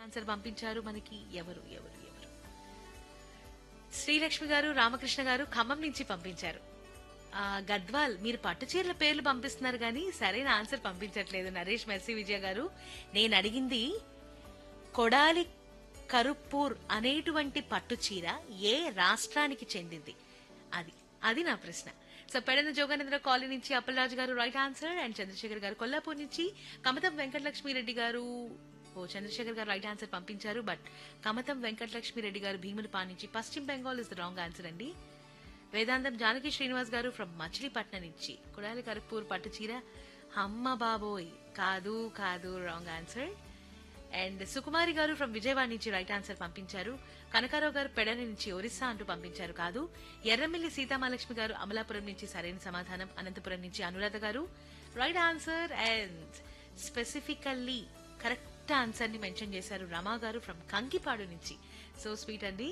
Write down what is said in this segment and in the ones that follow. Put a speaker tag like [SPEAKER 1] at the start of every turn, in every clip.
[SPEAKER 1] Answer పంపించారు మనకి ఎవరు ఎవరు ఎవరు శ్రీలక్ష్మి గారు రామకృష్ణ గారు ఖమ్మం నుంచి పంపించారు. గద్వాల్ మీరు పట్టు చీరల పేర్లు పంపిస్తున్నారు కానీ సరైన ఆన్సర్ పంపించట్లేదు. నరేష్ మెర్సీ విజయ గారు నేను అడిగింది కొడాలి కరుప్పూర్ అనేటువంటి పట్టు చీర ఏ రాష్ట్రానికి చెందింది అది అది నా ప్రశ్న. సో పెడన జోగానంద్ర కాలనీ నుంచి అప్పలరాజు గారు రైట్ ఆన్సర్ అండ్ చంద్రశేఖర్ గారు కొల్లాపూర్ నుంచి కమతం వెంకటలక్ష్మిరెడ్డి గారు చంద్రశేఖర్ గారు రైట్ ఆన్సర్ పంపించారు. బట్ కమతం వెంకటలక్ష్మిరెడ్డి గారు భీమునిపాడు నుంచి పశ్చిమ Bengal is the wrong answer అండి. వేదాంతం జానకి శ్రీనివాస్ గారు ఫ్రమ్ మచిలీపట్నం నుంచి కొడాలి కరుప్పూర్ పట్టు చీర అమ్మ బాబోయ్ కాదు కాదు రాంగ్ ఆన్సర్. అండ్ సుకుమారి గారు ఫ్రమ్ విజయవాడ నుంచి రైట్ ఆన్సర్ పంపించారు. కనకారావు గారు పెడన నుంచి ఒరిస్సా అంటూ పంపించారు కాదు. ఎర్రమిల్లి సీతామహాలక్ష్మి గారు అమలాపురం నుంచి సరైన సమాధానం. అనంతపురం నుంచి అనురాధ గారు right answer and specifically correct answer ని మెన్షన్ చేశారు రమా గారు ఫ్రమ్ కంకిపాడు నుంచి. సో స్వీట్ అండి.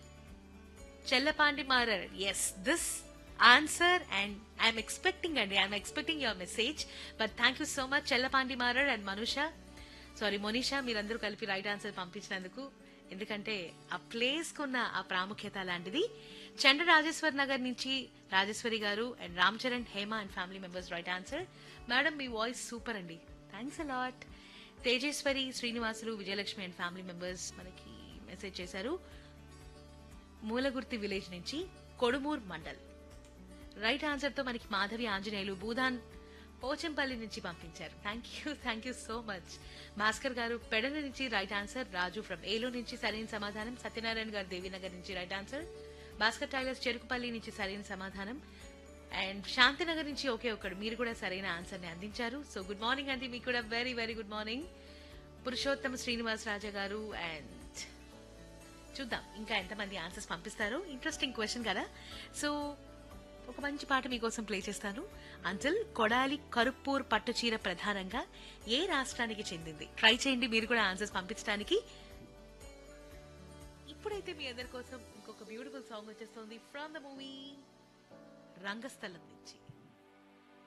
[SPEAKER 1] Chellapandi మారర్ yes this answer and I'm expecting అండి I'm expecting your message but thank you so much Chellapandi మారర్ and Monisha మీరందరూ కలిపి రైట్ ఆన్సర్ పంపించినందుకు. ఎందుకంటే ఆ ప్లేస్ కున్న ఆ ప్రాముఖ్యత లాంటిది. చంద్ర రాజేశ్వర్ నగర్ నుంచి రాజేశ్వరి గారు and Ram Charan Hema and family members right answer. Madam me voice super అండి thanks a lot. Tejeswari Srinivasulu Vijayalakshmi and family members మనకి మెసేజ్ చేశారు. మూలగుర్తి విలేజ్ నుంచి కొడుమూర్ మండల్ రైట్ ఆన్సర్ తో మనకి మాధవి ఆంజనేయులు భూదాన్ పోచంపల్లి నుంచి పంపించారు. Thank you so much. Bhaskar గారు పెడన నుంచి right answer. Raju from Eluru నుంచి సరైన సమాధానం. సత్యనారాయణ గారు దేవీనగర్ నుంచి right answer. Bhaskar tailors Cherukupalli నుంచి సరైన సమాధానం. అండ్ శాంతినగర్ నుంచి ఒకే ఒక్కడు మీరు కూడా సరైన ఆన్సర్ ని అందించారు. సో గుడ్ మార్నింగ్ అండి మీకు కూడా very very good morning. Purushottama Srinivas రాజా గారు అండ్ చూద్దాం ఇంకా ఎంతమంది ఆన్సర్స్ పంపిస్తారో. ఇంట్రెస్టింగ్ క్వశ్చన్ కదా. సో ఒక మంచి పాట మీకోసం ప్లే చేస్తాను. అంటిల్ కొడాలి కరుప్పూర్ పట్టు చీర ప్రధానంగా ఏ రాష్ట్రానికి చెందింది ట్రై చేయండి మీరు కూడా ఆన్సర్స్ పంపించడానికి. ఇప్పుడైతే మీ అందరి కోసం ఇంకొక బ్యూటిఫుల్ సాంగ్ వచ్చేస్తుంది ఫ్రమ్ ద మూవీ రంగస్థలం నుంచి.